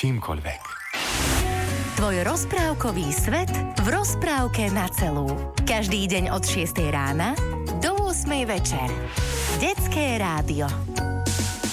čímkoľvek. Tvoj rozprávkový svet v rozprávke na celú. Každý deň od 6 rána do 8 večer. Detské rádio.